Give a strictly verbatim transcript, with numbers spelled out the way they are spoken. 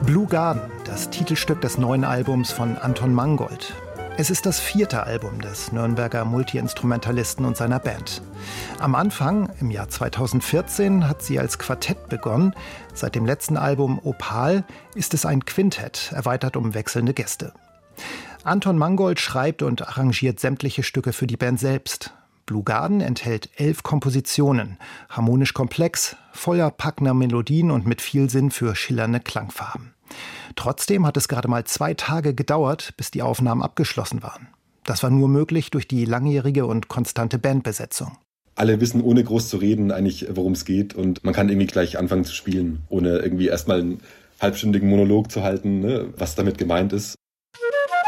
Blue Garden, das Titelstück des neuen Albums von Anton Mangold. Es ist das vierte Album des Nürnberger Multiinstrumentalisten und seiner Band. Am Anfang, im Jahr zweitausendvierzehn, hat sie als Quartett begonnen. Seit dem letzten Album Opal ist es ein Quintett, erweitert um wechselnde Gäste. Anton Mangold schreibt und arrangiert sämtliche Stücke für die Band selbst. Blue Garden enthält elf Kompositionen, harmonisch komplex, voller packender Melodien und mit viel Sinn für schillernde Klangfarben. Trotzdem hat es gerade mal zwei Tage gedauert, bis die Aufnahmen abgeschlossen waren. Das war nur möglich durch die langjährige und konstante Bandbesetzung. Alle wissen, ohne groß zu reden, eigentlich, worum es geht. Und man kann irgendwie gleich anfangen zu spielen, ohne irgendwie erstmal einen halbstündigen Monolog zu halten, ne, was damit gemeint ist.